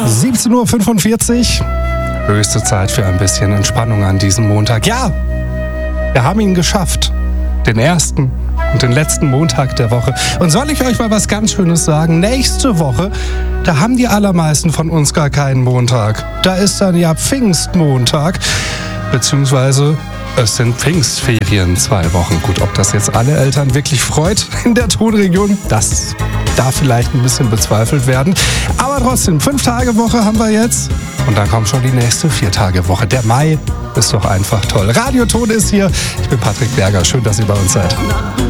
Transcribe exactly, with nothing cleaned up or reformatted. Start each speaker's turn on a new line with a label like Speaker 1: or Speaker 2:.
Speaker 1: siebzehn Uhr fünfundvierzig. Höchste Zeit für ein bisschen Entspannung an diesem Montag. Ja, wir haben ihn geschafft. Den ersten und den letzten Montag der Woche. Und soll ich euch mal was ganz Schönes sagen? Nächste Woche, da haben die allermeisten von uns gar keinen Montag. Da ist dann ja Pfingstmontag, beziehungsweise es sind Pfingstferien, zwei Wochen. Gut, ob das jetzt alle Eltern wirklich freut in der Tonregion, das darf vielleicht ein bisschen bezweifelt werden. Aber trotzdem, Fünf-Tage-Woche haben wir jetzt. Und dann kommt schon die nächste Vier-Tage-Woche. Der Mai ist doch einfach toll. Radioton ist hier. Ich bin Patrick Berger. Schön, dass ihr bei uns seid.